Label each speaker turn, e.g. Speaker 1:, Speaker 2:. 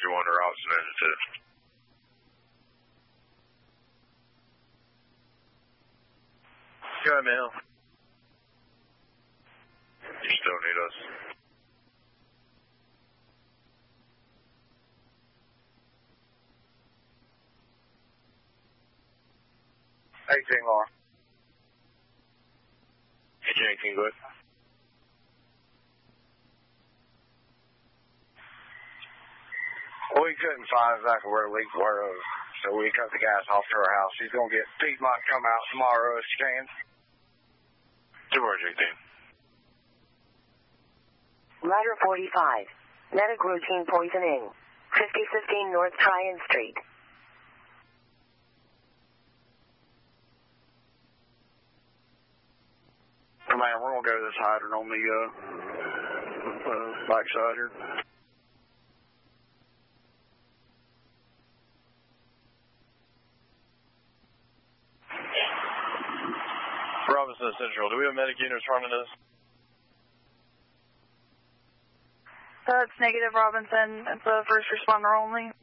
Speaker 1: 431 to route submitted to. Go ahead, Mill. You still need us.
Speaker 2: more.
Speaker 1: 18, go ahead.
Speaker 2: We couldn't find exactly where the leak was, so we cut the gas off to our house. He's going to get Piedmont come out tomorrow if he can.
Speaker 1: 218.
Speaker 3: Ladder 45. Medic routine poisoning. 5015 North Tryon Street.
Speaker 2: Man, we're going to go to this hydrant on the backside here.
Speaker 1: Robinson Central, do we have medic units running this?
Speaker 4: That's negative, Robinson. It's a first responder only.